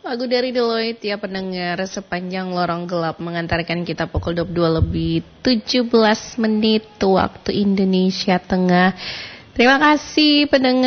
Lagu dari Deloitte ya pendengar, sepanjang lorong gelap mengantarkan kita pukul 22 lebih 17 menit waktu Indonesia Tengah. Terima kasih pendengar.